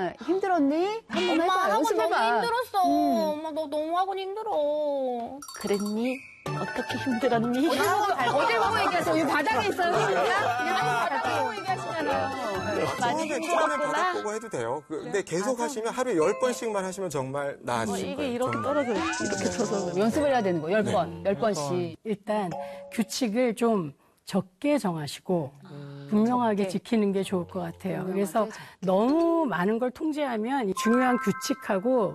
엄마 힘들었니? 한번 엄마 해봐. 학원 연습해봐. 너무 힘들었어. 엄마 너 너무 학원 힘들어. 그랬니? 어떻게 힘들었니? 어딜 보고 얘기하세요? 여기 바닥에 있어요. 그냥 바닥 보고 얘기하시잖아요. 처음에는 바닥 보고 해도 돼요. 근데 계속 하시면 하루에 10번씩만 하시면 정말 나아지실 이게 거예요. 이렇게 정말. 떨어져 이렇게 서서 연습을 해야 되는 거 10번. 10번씩. 일단 규칙을 좀 적게 정하시고 분명하게 지키는 게 좋을 것 같아요. 그래서 너무 많은 걸 통제하면 중요한 규칙하고